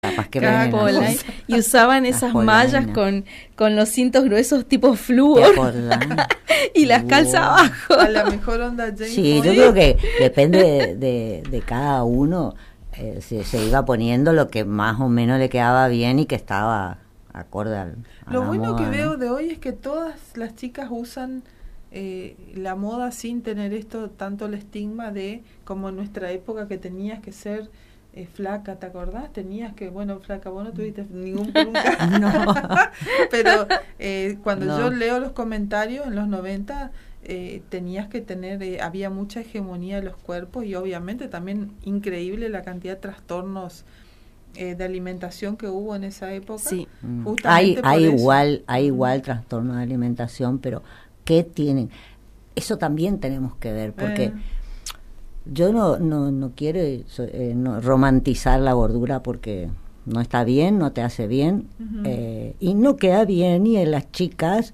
capaz que Capoline, y usaban esas mallas con los cintos gruesos tipo ¿Te flúor acordás? y las calzas abajo. A la mejor onda Jane Sí, yo Fonda. creo que depende de cada uno, se iba poniendo lo que más o menos le quedaba bien y que estaba acorde a Lo la bueno moda, que ¿no? veo de hoy es que todas las chicas usan la moda sin tener tanto el estigma de como en nuestra época que tenías que ser flaca, ¿te acordás? Tenías que, bueno, flaca, vos no tuviste ningún nunca. No. Pero cuando No. yo leo los comentarios en los 90, tenías que tener, había mucha hegemonía de los cuerpos y obviamente también increíble la cantidad de trastornos de alimentación que hubo en esa época. Sí. Justamente por eso. Hay igual trastorno de alimentación, pero ¿qué tienen? Eso también tenemos que ver, porque yo no quiero no romantizar la gordura, porque no está bien, no te hace bien, y no queda bien, y en las chicas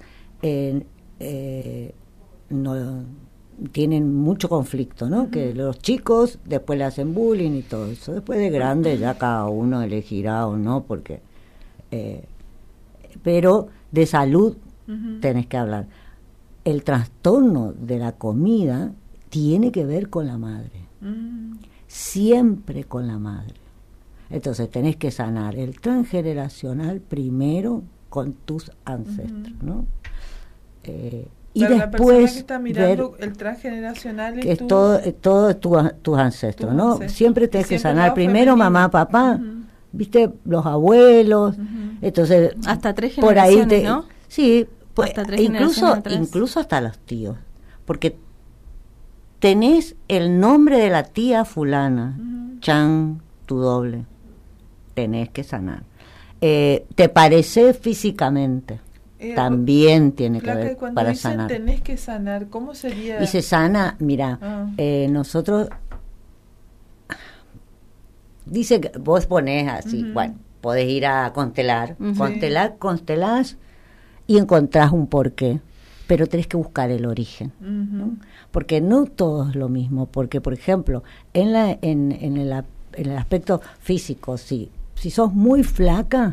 no tienen mucho conflicto, ¿no? Que los chicos después le hacen bullying y todo eso. Después de grande ya cada uno elegirá o no, porque pero de salud tenés que hablar. El trastorno de la comida tiene que ver con la madre, siempre con la madre. Entonces tenés que sanar el transgeneracional primero con tus ancestros, ¿no? Y Para la persona después que está mirando, ver el transgeneracional que es es todo tus ancestros, ¿no? ancestros. Siempre tenés que Siempre el sanar lado primero femenino. mamá, papá, viste, los abuelos, entonces Hasta 3 por ahí generaciones, ¿no? sí, pues, Hasta 3 generaciones atrás. incluso hasta los tíos, porque tenés el nombre de la tía fulana, Chan, tu doble, tenés que sanar. Te parece físicamente, también tiene que Flaca, y ver cuando para dicen sanar. tenés que sanar, ¿cómo sería? Y se sana, mira, nosotros, dice que vos ponés así, bueno, podés ir a constelar, constelás y encontrás un porqué, pero tenés que buscar el origen, ¿no? Porque no todo es lo mismo, porque por ejemplo, en el aspecto físico, si sos muy flaca,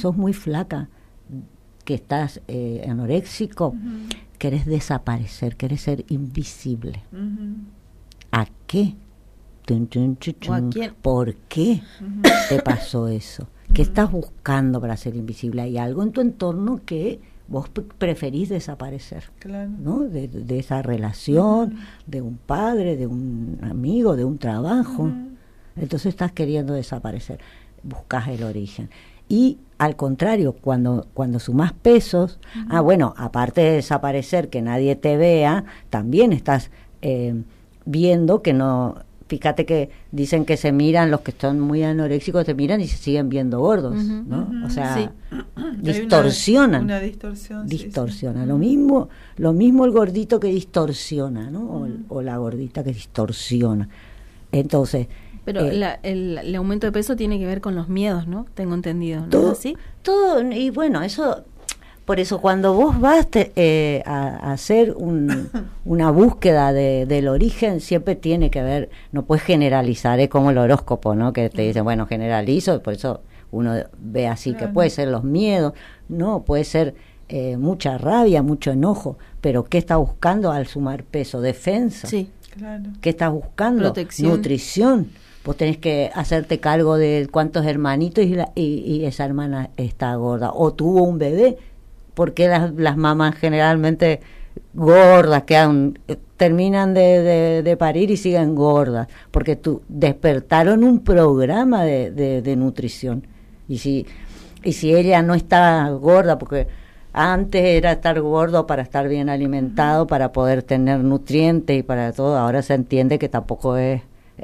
que estás anoréxico, querés desaparecer, querés ser invisible. ¿A qué? ¿O a quién? ¿Por qué te pasó eso? ¿Qué estás buscando para ser invisible? Hay algo en tu entorno que vos preferís desaparecer, Claro. ¿no? De esa relación, de un padre, de un amigo, de un trabajo. Entonces estás queriendo desaparecer. Buscas el origen. Y al contrario, cuando sumás pesos, bueno, aparte de desaparecer, que nadie te vea, también estás viendo que no. Fíjate que dicen que se miran, los que están muy anoréxicos se miran y se siguen viendo gordos, ¿no? O sea, sí. distorsionan. Una distorsión. Distorsiona. Lo mismo el gordito que distorsiona, ¿no? O la gordita que distorsiona. Entonces, pero el aumento de peso tiene que ver con los miedos, ¿no? Tengo entendido, ¿no? todo, ¿Así? todo, y bueno, eso, por eso cuando vos vas a hacer una búsqueda del origen, siempre tiene que ver, no puedes generalizar, es como el horóscopo, ¿no? Que te dicen, bueno, generalizo, por eso uno ve así, que puede ser los miedos, no, puede ser mucha rabia, mucho enojo, pero ¿qué está buscando al sumar peso? Defensa. Sí. Claro. ¿Qué estás buscando? Protección. Nutrición. Vos tenés que hacerte cargo de cuántos hermanitos y esa hermana está gorda. O tuvo un bebé, porque las mamás generalmente gordas terminan de parir y siguen gordas, porque despertaron un programa de nutrición. Y si ella no está gorda, porque antes era estar gordo para estar bien alimentado, para poder tener nutrientes y para todo, ahora se entiende que tampoco es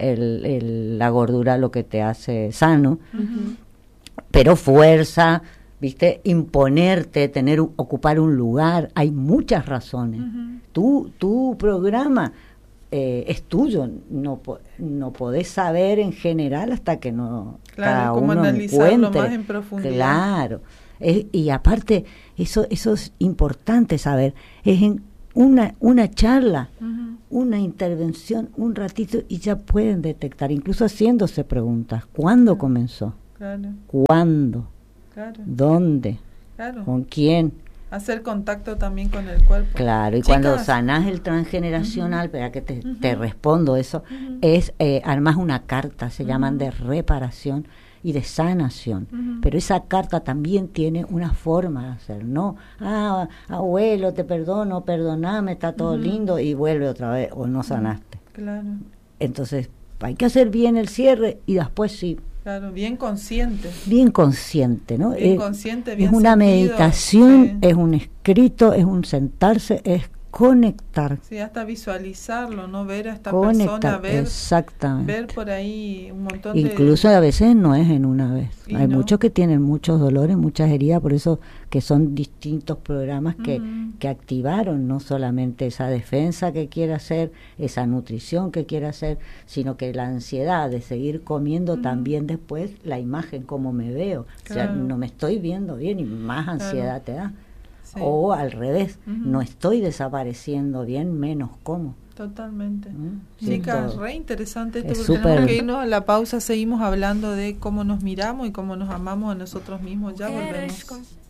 la gordura lo que te hace sano, pero fuerza, ¿viste? Imponerte, ocupar un lugar, hay muchas razones. Tu programa es tuyo, no podés saber en general hasta que no cada como uno analizarlo encuentre. más en profundidad. Claro, y aparte eso es importante saber, es en una charla, una intervención, un ratito, y ya pueden detectar, incluso haciéndose preguntas, ¿cuándo comenzó? Claro. ¿Cuándo? Claro. ¿Dónde? Claro. ¿Con quién? Hacer contacto también con el cuerpo. Claro, y Chicas, cuando sanás el transgeneracional, espera que te respondo eso, es armás una carta, se llaman de reparación y de sanación, pero esa carta también tiene una forma de hacer, ¿no? Abuelo, te perdono, perdoname, está todo lindo, y vuelve otra vez, o no sanaste. Claro. Entonces, hay que hacer bien el cierre y después sí. Claro, bien consciente. Bien consciente, ¿no? Bien consciente, bien es una sentido, meditación, sí. Es un escrito, es un sentarse, es conectar. Sí, hasta visualizarlo, ¿no? Ver a esta Conectar, persona, exactamente. ver por ahí un montón Incluso a veces no es en una vez. Hay muchos que tienen muchos dolores, muchas heridas, por eso que son distintos programas que activaron no solamente esa defensa que quiere hacer, esa nutrición que quiere hacer, sino que la ansiedad de seguir comiendo también después, la imagen, cómo me veo. Claro. O sea, no me estoy viendo bien y más ansiedad te da. Sí. O al revés, no estoy desapareciendo bien, menos como. Totalmente. Sí, Chicas, todo. re interesante esto, Es porque tenemos súper. que irnos a la pausa, seguimos hablando de cómo nos miramos y cómo nos amamos a nosotros mismos. Ya volvemos.